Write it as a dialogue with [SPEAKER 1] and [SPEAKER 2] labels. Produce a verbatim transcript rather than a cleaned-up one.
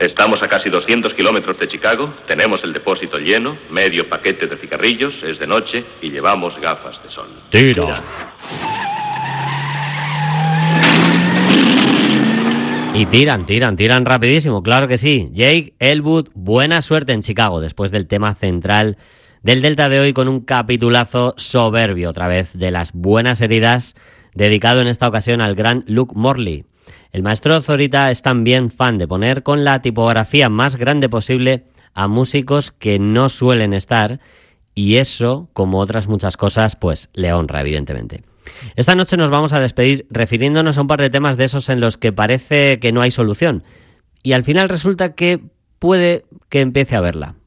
[SPEAKER 1] Estamos a casi doscientos kilómetros de Chicago, tenemos el depósito lleno, medio paquete de cigarrillos, es de noche y llevamos gafas de sol.
[SPEAKER 2] Tira.
[SPEAKER 1] Tira.
[SPEAKER 2] Y tiran, tiran, tiran rapidísimo, claro que sí. Jake Elwood, buena suerte en Chicago, después del tema central del Delta de hoy, con un capitulazo soberbio, otra vez, de las buenas heridas, dedicado en esta ocasión al gran Luke Morley. El maestro Zorita es también fan de poner con la tipografía más grande posible a músicos que no suelen estar, y eso, como otras muchas cosas, pues le honra, evidentemente. Esta noche nos vamos a despedir refiriéndonos a un par de temas de esos en los que parece que no hay solución, y al final resulta que puede que empiece a verla.